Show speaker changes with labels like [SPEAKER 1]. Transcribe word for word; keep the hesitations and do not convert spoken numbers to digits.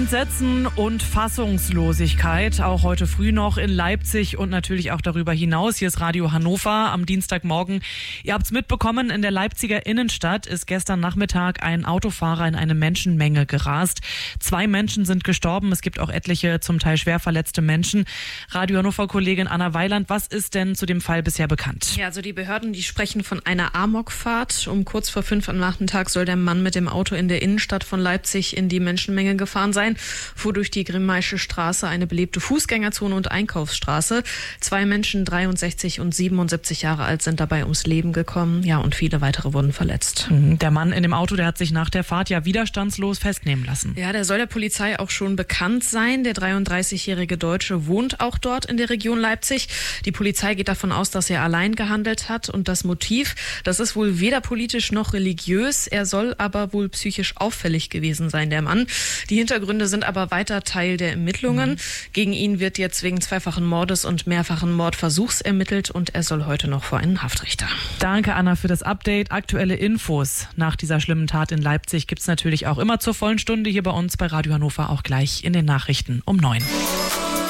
[SPEAKER 1] Entsetzen und Fassungslosigkeit, auch heute früh noch in Leipzig und natürlich auch darüber hinaus. Hier ist Radio Hannover am Dienstagmorgen. Ihr habt's mitbekommen, in der Leipziger Innenstadt ist gestern Nachmittag ein Autofahrer in eine Menschenmenge gerast. Zwei Menschen sind gestorben, es gibt auch etliche zum Teil schwer verletzte Menschen. Radio Hannover-Kollegin Anna Weiland, was ist denn zu dem Fall bisher bekannt?
[SPEAKER 2] Ja, also die Behörden, die sprechen von einer Amokfahrt. Um kurz vor fünf am Nachmittag soll der Mann mit dem Auto in der Innenstadt von Leipzig in die Menschenmenge gefahren sein. Fuhr durch die Grimmaische Straße, eine belebte Fußgängerzone und Einkaufsstraße. Zwei Menschen, dreiundsechzig und siebenundsiebzig Jahre alt, sind dabei ums Leben gekommen. Ja, und viele weitere wurden verletzt.
[SPEAKER 1] Der Mann in dem Auto, der hat sich nach der Fahrt ja widerstandslos festnehmen lassen.
[SPEAKER 2] Ja, der soll der Polizei auch schon bekannt sein. Der dreiunddreißigjährige Deutsche wohnt auch dort in der Region Leipzig. Die Polizei geht davon aus, dass er allein gehandelt hat. Und das Motiv, das ist wohl weder politisch noch religiös. Er soll aber wohl psychisch auffällig gewesen sein, der Mann. Die Hintergründe sind aber weiter Teil der Ermittlungen. Mhm. Gegen ihn wird jetzt wegen zweifachen Mordes und mehrfachen Mordversuchs ermittelt und er soll heute noch vor einen Haftrichter.
[SPEAKER 1] Danke, Anna, für das Update. Aktuelle Infos nach dieser schlimmen Tat in Leipzig gibt's natürlich auch immer zur vollen Stunde hier bei uns bei Radio Hannover, auch gleich in den Nachrichten um neun.